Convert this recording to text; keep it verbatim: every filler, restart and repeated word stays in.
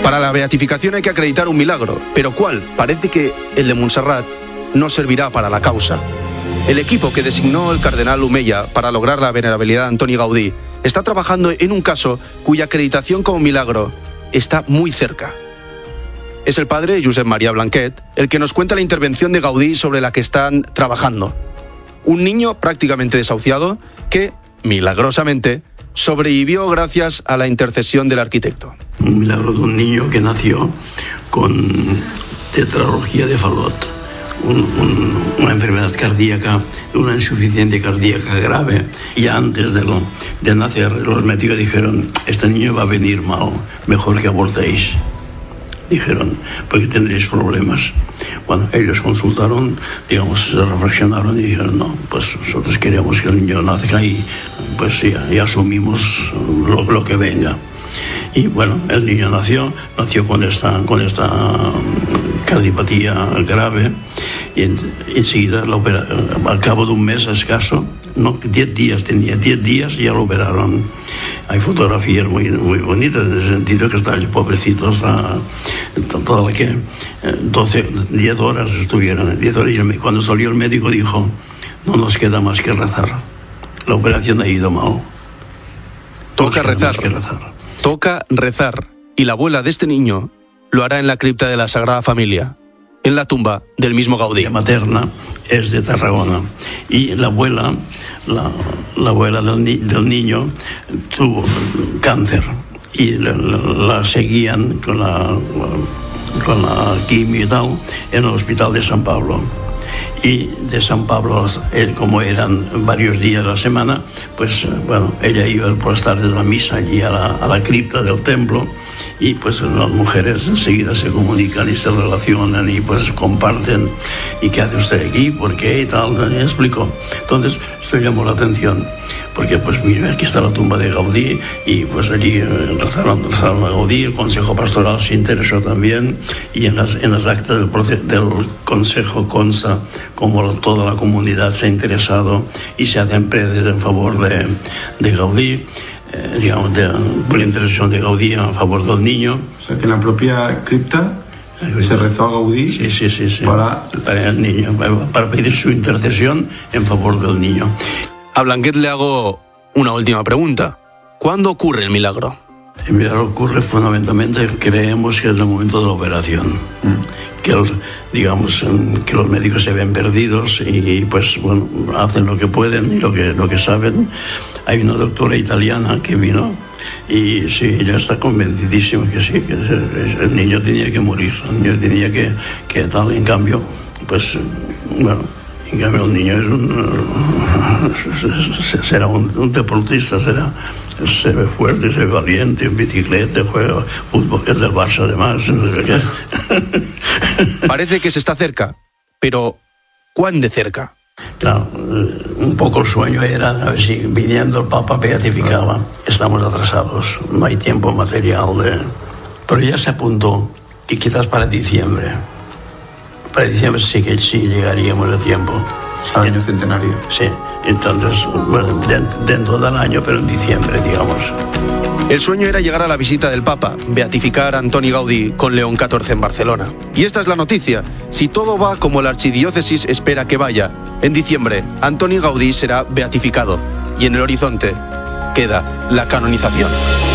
Para la beatificación hay que acreditar un milagro, pero ¿cuál? Parece que el de Montserrat no servirá para la causa. El equipo que designó el cardenal Omeya para lograr la venerabilidad de Antoni Gaudí está trabajando en un caso cuya acreditación como milagro está muy cerca. Es el padre Josep María Blanquet el que nos cuenta la intervención de Gaudí sobre la que están trabajando. Un niño prácticamente desahuciado que, milagrosamente, sobrevivió gracias a la intercesión del arquitecto. Un milagro de un niño que nació con tetralogía de Fallot, un, un, una enfermedad cardíaca, una insuficiencia cardíaca grave. Y antes de, lo, de nacer, los médicos dijeron: este niño va a venir mal, mejor que abortéis. Dijeron, porque tendréis problemas. Bueno, ellos consultaron, digamos, se reflexionaron y dijeron: no, pues nosotros queremos que el niño nazca y pues ya, ya asumimos lo, lo que venga. Y bueno, el niño nació, nació con esta, con esta cardiopatía grave, y en, enseguida, la opera, al cabo de un mes escaso, no, diez días tenía, diez días y ya lo operaron. Hay fotografías muy, muy bonitas, en el sentido que está el pobrecito, está toda la que doce, diez horas estuvieron, diez horas, y cuando salió el médico dijo: no nos queda más que rezar, la operación ha ido mal. Toca rezar. rezar. Toca rezar. Y la abuela de este niño lo hará en la cripta de la Sagrada Familia, en la tumba del mismo Gaudí. La materna es de Tarragona y la abuela, la, la abuela del, ni, del niño tuvo cáncer y la, la, la seguían con la, con la quimio y tal en el hospital de San Pablo. Y de San Pablo, él, como eran varios días a la semana, pues bueno, ella iba por las tardes a la misa allí a la, a la cripta del templo, y pues las mujeres enseguida se comunican y se relacionan y pues comparten: ¿y qué hace usted aquí? ¿Por qué? Y tal, y explicó. Entonces esto llamó la atención, porque pues mira, aquí está la tumba de Gaudí, y pues allí rezaron, rezaron a Gaudí. El Consejo Pastoral se interesó también, y en las, en las actas del, proces, del Consejo consta como toda la comunidad se ha interesado y se hacen preces en favor de, de Gaudí, eh, digamos, de, por la intercesión de Gaudí a favor del niño. O sea, que en la propia cripta se rezó a Gaudí sí, sí, sí, sí. Para... para el niño, para, para pedir su intercesión en favor del niño. A Blanquet le hago una última pregunta. ¿Cuándo ocurre el milagro? El milagro ocurre fundamentalmente, creemos que es el momento de la operación. Mm. Que, el, digamos, que los médicos se ven perdidos y pues bueno, hacen lo que pueden y lo que, lo que saben. Hay una doctora italiana que vino y sí, ella está convencidísima que sí, que el, el niño tenía que morir, el niño tenía que, que tal. En cambio, pues bueno, en cambio el niño es un, será un, un deportista, será, se ve fuerte, se ve valiente, en bicicleta, juega fútbol, es del Barça además. Parece que se está cerca, pero ¿cuán de cerca? Claro, un poco el sueño era a ver si viniendo el Papa beatificaba. Estamos atrasados, no hay tiempo material de... Pero ya se apuntó, y quizás para diciembre. Para diciembre sí que sí llegaríamos a tiempo. Al año centenario. Sí, entonces, bueno, dentro, dentro del año, pero en diciembre, digamos. El sueño era llegar a la visita del Papa, beatificar a Antoni Gaudí con León catorce en Barcelona. Y esta es la noticia: si todo va como la archidiócesis espera que vaya, en diciembre Antoni Gaudí será beatificado y en el horizonte queda la canonización.